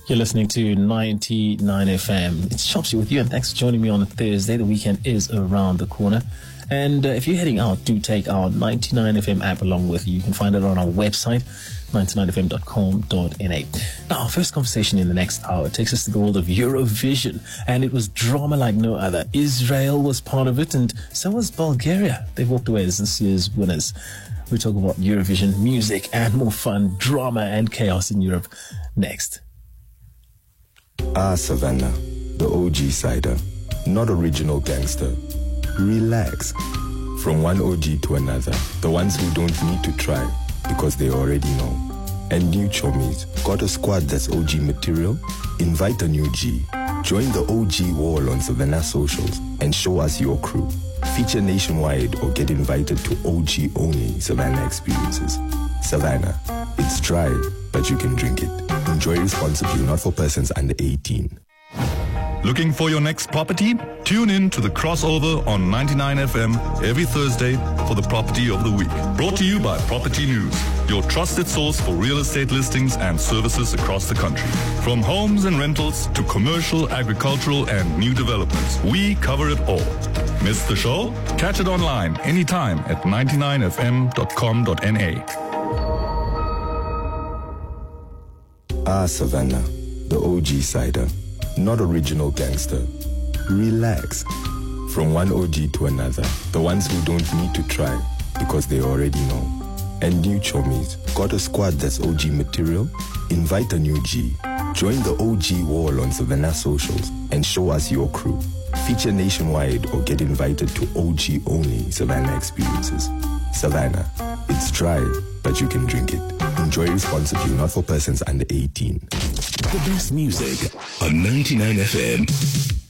You're listening to 99 FM. It's Chopsy with you, and thanks for joining me on a Thursday. The weekend is around the corner. And if you're heading out, do take our 99 FM app along with you. You can find it on our website, 99fm.com.na. Now, our first conversation in the next hour takes us to the world of Eurovision, and it was drama like no other. Israel was part of it, and so was Bulgaria. They walked away as this year's winners. We talk about Eurovision, music, and more fun, drama, and chaos in Europe next. Savannah, the OG cider, not original gangster. Relax. From one OG to another, the ones who don't need to try because they already know. And new chommies, got a squad that's OG material? Invite a new G. Join the OG wall on Savannah socials and show us your crew. Feature nationwide or get invited to OG only Savannah experiences. Savannah, it's dry, but you can drink it. Enjoy responsibly, not for persons under 18. Looking for your next property? Tune in to the crossover on 99 FM every Thursday for the Property of the Week. Brought to you by Property News, your trusted source for real estate listings and services across the country. From homes and rentals to commercial, agricultural, and new developments, we cover it all. Miss the show? Catch it online anytime at 99fm.com.na. Savannah, the OG cider, not original gangster. Relax. From one OG to another, the ones who don't need to try because they already know. And new chommies, got a squad that's OG material? Invite a new G. Join the OG wall on Savannah socials and show us your crew. Feature nationwide or get invited to OG only Savannah experiences. Savannah, it's dry, but you can drink it. Enjoy responsibly, not for persons under 18. The best music on 99 FM.